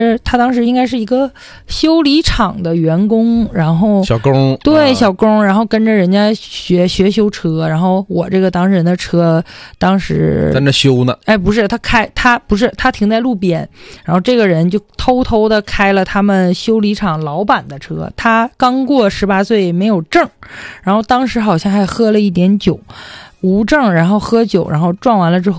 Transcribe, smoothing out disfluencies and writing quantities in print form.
他当时应该是一个修理厂的员工，然后小工， 对，小工，然后跟着人家学修车，然后我这个当事人的车当时在那修呢， 哎，不是他停在路边，然后这个人就偷偷的开了他们修理厂老板的车，他刚过18岁没有证，然后当时好像还喝了一点酒，无证，然后喝酒，然后撞完了之后